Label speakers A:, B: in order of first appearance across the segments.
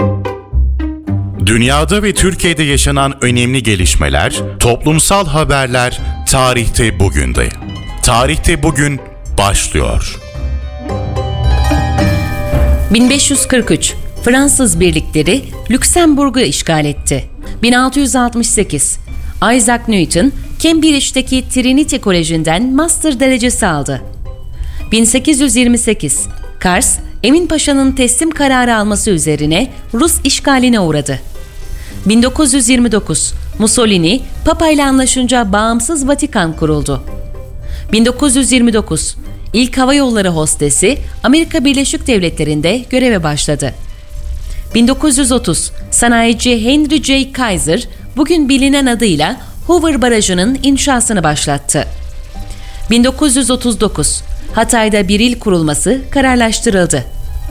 A: Dünyada ve Türkiye'de yaşanan önemli gelişmeler, toplumsal haberler tarihte bugünde. Tarihte bugün başlıyor.
B: 1543 Fransız birlikleri Lüksemburg'u işgal etti. 1668 Isaac Newton, Cambridge'deki Trinity Koleji'nden master derecesi aldı. 1828 Kars, Emin Paşa'nın teslim kararı alması üzerine Rus işgaline uğradı. 1929 Mussolini, Papa ile anlaşınca bağımsız Vatikan kuruldu. 1929 İlk hava yolları hostesi Amerika Birleşik Devletleri'nde göreve başladı. 1930 sanayici Henry J. Kaiser, bugün bilinen adıyla Hoover Barajı'nın inşasını başlattı. 1939 Hatay'da bir il kurulması kararlaştırıldı.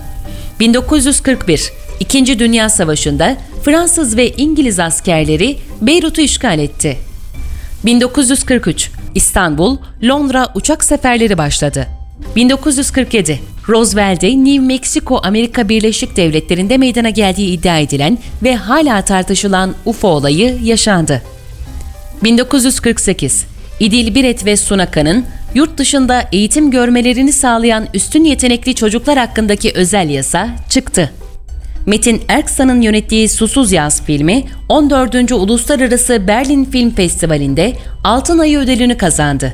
B: 1941 İkinci Dünya Savaşı'nda Fransız ve İngiliz askerleri Beyrut'u işgal etti. 1943 İstanbul, Londra uçak seferleri başladı. 1947 Roswell'de New Mexico, Amerika Birleşik Devletleri'nde meydana geldiği iddia edilen ve hala tartışılan UFO olayı yaşandı. 1948 İdil Biret ve Sunaka'nın yurt dışında eğitim görmelerini sağlayan üstün yetenekli çocuklar hakkındaki özel yasa çıktı. Metin Erksan'ın yönettiği Susuz Yaz filmi 14. Uluslararası Berlin Film Festivali'nde Altın Ayı ödülünü kazandı.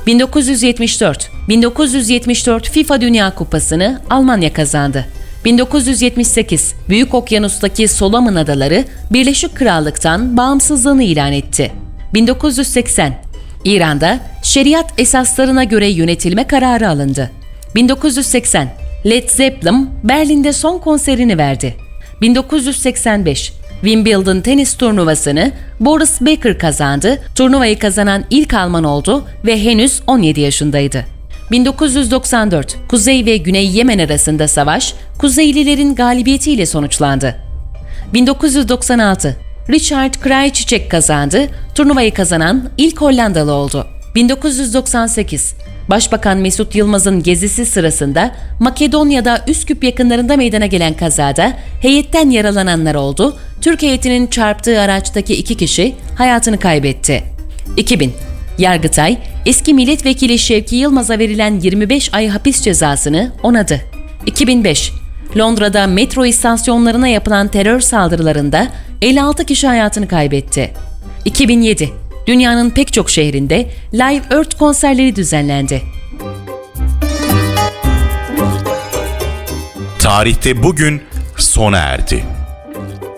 B: 1974 FIFA Dünya Kupası'nı Almanya kazandı. 1978 Büyük Okyanus'taki Solomon Adaları Birleşik Krallık'tan bağımsızlığını ilan etti. 1980 İran'da şeriat esaslarına göre yönetilme kararı alındı. 1980 Led Zeppelin Berlin'de son konserini verdi. 1985 Wimbledon tenis turnuvasını Boris Becker kazandı. Turnuvayı kazanan ilk Alman oldu ve henüz 17 yaşındaydı. 1994 Kuzey ve Güney Yemen arasında savaş Kuzeylilerin galibiyetiyle sonuçlandı. 1996 Richard Krajicek kazandı. Turnuvayı kazanan ilk Hollandalı oldu. 1998 Başbakan Mesut Yılmaz'ın gezisi sırasında Makedonya'da Üsküp yakınlarında meydana gelen kazada heyetten yaralananlar oldu. Türk heyetinin çarptığı araçtaki 2 kişi hayatını kaybetti. 2000 Yargıtay, eski milletvekili Şevki Yılmaz'a verilen 25 ay hapis cezasını onadı. 2005 Londra'da metro istasyonlarına yapılan terör saldırılarında 56 kişi hayatını kaybetti. 2007 Dünyanın pek çok şehrinde Live Earth konserleri düzenlendi.
A: Tarihte bugün sona erdi.